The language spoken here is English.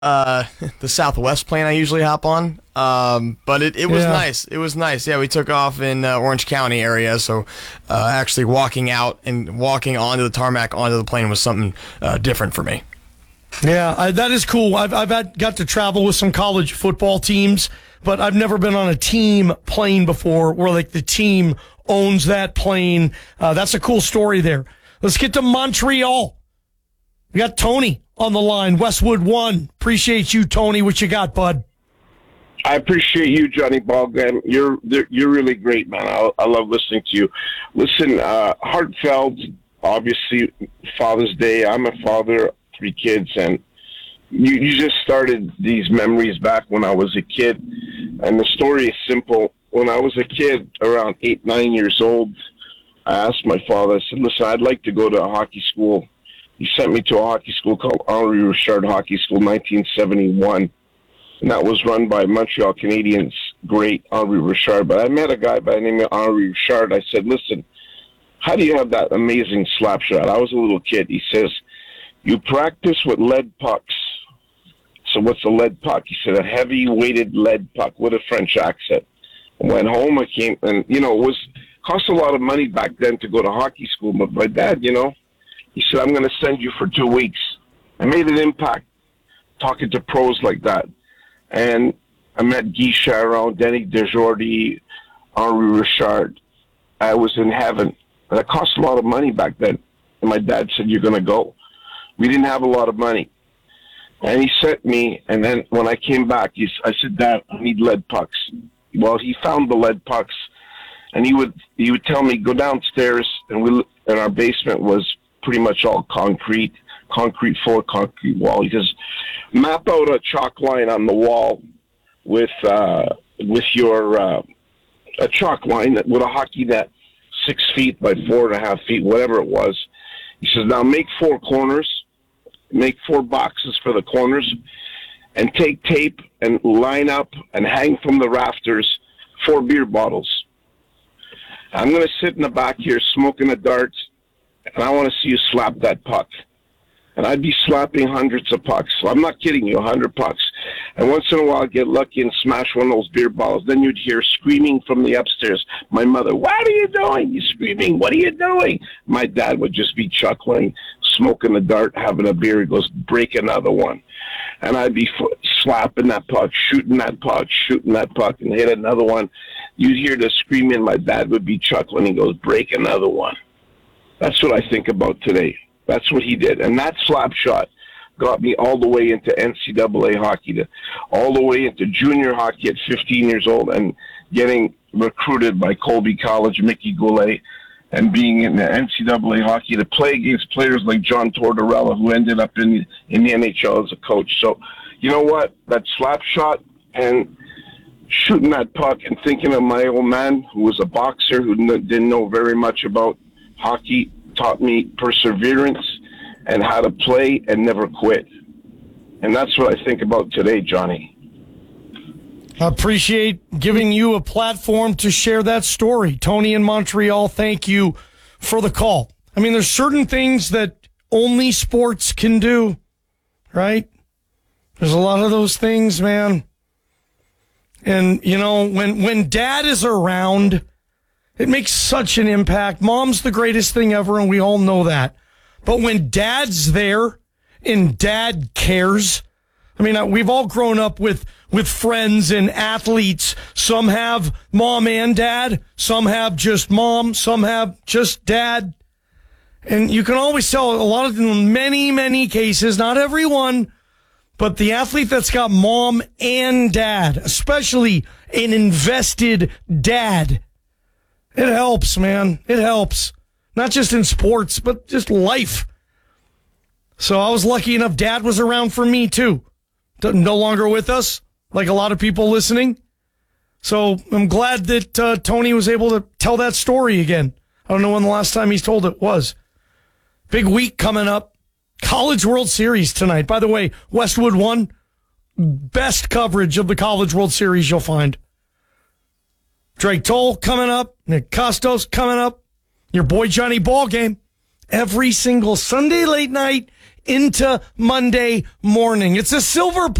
the Southwest plane I usually hop on. But it was nice. It was nice. Yeah, we took off in Orange County area, so actually walking out and walking onto the tarmac onto the plane was something different for me. Yeah, that is cool. I've got to travel with some college football teams, but I've never been on a team plane before where like the team owns that plane. That's a cool story there. Let's get to Montreal. We got Tony on the line, Westwood One. Appreciate you, Tony. What you got, bud? I appreciate you, Johnny Ballgame. You're really great, man. I love listening to you. Listen, heartfelt, obviously, Father's Day. I'm a father, 3 kids, and you just started these memories back when I was a kid. And the story is simple. When I was a kid, around 8, 9 years old, I asked my father, I said, listen, I'd like to go to a hockey school. He sent me to a hockey school called Henri Richard Hockey School, 1971. And that was run by Montreal Canadiens great Henri Richard. But I met a guy by the name of Henri Richard. I said, listen, how do you have that amazing slap shot? I was a little kid. He says, you practice with lead pucks. So what's a lead puck? He said, a heavy-weighted lead puck with a French accent. I went home, I came, and, it cost a lot of money back then to go to hockey school. But my dad, he said, I'm going to send you for 2 weeks. I made an impact talking to pros like that. And I met Guy Charon, Denny Desjordi, Henri Richard. I was in heaven. But it cost a lot of money back then. And my dad said, you're going to go. We didn't have a lot of money. And he sent me, and then when I came back, I said, Dad, I need lead pucks. Well, he found the lead pucks, and he would tell me, go downstairs, and our basement was pretty much all concrete floor, concrete wall. He says, map out a chalk line on the wall with your a chalk line with a hockey net, 6 feet by 4.5 feet, whatever it was. He says, now make 4 corners, make 4 boxes for the corners, and take tape and line up and hang from the rafters 4 beer bottles. I'm going to sit in the back here smoking a dart, and I want to see you slap that puck. And I'd be slapping hundreds of pucks. So I'm not kidding you, 100 pucks. And once in a while, I'd get lucky and smash one of those beer bottles. Then you'd hear screaming from the upstairs. My mother, what are you doing? You're screaming. What are you doing? My dad would just be chuckling, smoking a dart, having a beer. He goes, break another one. And I'd be slapping that puck, shooting that puck, and hit another one. You'd hear the screaming. My dad would be chuckling. He goes, break another one. That's what I think about today. That's what he did. And that slap shot got me all the way into NCAA hockey, all the way into junior hockey at 15 years old, and getting recruited by Colby College, Mickey Goulet, and being in the NCAA hockey to play against players like John Tortorella, who ended up in the NHL as a coach. So, you know what? That slap shot and shooting that puck and thinking of my old man, who was a boxer, who didn't know very much about hockey, taught me perseverance and how to play and never quit. And that's what I think about today, Johnny. I appreciate giving you a platform to share that story. Tony in Montreal, thank you for the call. I mean, there's certain things that only sports can do, right? There's a lot of those things, man. And, when dad is around, it makes such an impact. Mom's the greatest thing ever, and we all know that. But when dad's there and dad cares, I mean, we've all grown up with friends and athletes. Some have mom and dad. Some have just mom. Some have just dad. And you can always tell a lot of them, many cases, not everyone, but the athlete that's got mom and dad, especially an invested dad, it helps, man. It helps. Not just in sports, but just life. So I was lucky enough dad was around for me too. No longer with us, like a lot of people listening. So I'm glad that Tony was able to tell that story again. I don't know when the last time he's told it was. Big week coming up. College World Series tonight. By the way, Westwood One, best coverage of the College World Series you'll find. Drake Toll coming up. Nick Costos coming up. Your boy Johnny Ballgame. Every single Sunday late night into Monday morning. It's a silver